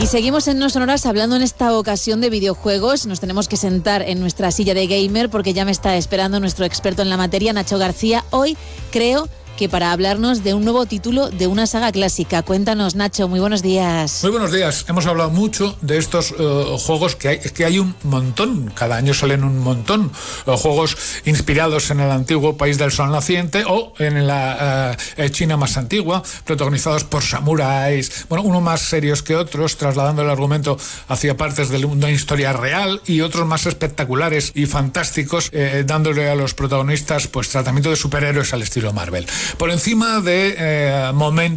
Y seguimos en No Sonoras hablando en esta ocasión de videojuegos. Nos tenemos que sentar en nuestra silla de gamer porque ya me está esperando nuestro experto en la materia, Nacho García. Hoy creo que para hablarnos de un nuevo título de una saga clásica. Cuéntanos, Nacho, muy buenos días. Muy buenos días. Hemos hablado mucho de estos juegos que hay un montón. Cada año salen un montón. Juegos inspirados en el antiguo país del sol naciente o en la China más antigua, protagonizados por samuráis, bueno, uno más serios que otros, trasladando el argumento hacia partes de una historia real, y otros más espectaculares y fantásticos, dándole a los protagonistas pues tratamiento de superhéroes al estilo Marvel. Por encima de momentos